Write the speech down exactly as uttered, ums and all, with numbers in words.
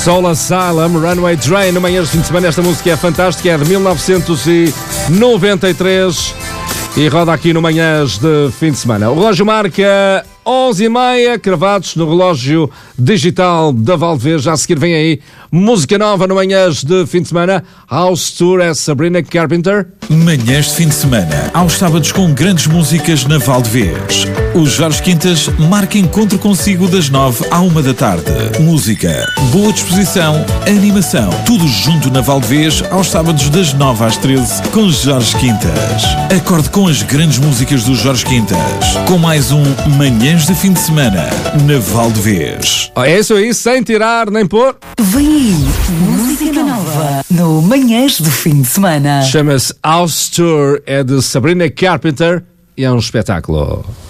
Soul Asylum, Runaway Train, no manhã de fim de semana. Esta música é fantástica, é de mil novecentos e noventa e três e roda aqui no manhãs de fim de semana. O relógio marca onze e meia, cravados no relógio digital da Valdevez. Já a seguir vem aí música nova no manhãs de fim de semana. House Tour é Sabrina Carpenter. Manhãs de fim de semana, aos sábados com grandes músicas na Valdevez. O Jorge Quintas marca encontro consigo das nove à uma da tarde. Música, boa disposição, animação, tudo junto na Valdevez aos sábados das nove às treze com Jorge Quintas. Acorde com as grandes músicas do Jorge Quintas, com mais um Manhãs de fim de semana na Valdevez. É isso aí, sem tirar nem pôr. Vem aí, música nova no Manhãs de fim de semana. Chama-se House Tour, é de Sabrina Carpenter e é um espetáculo.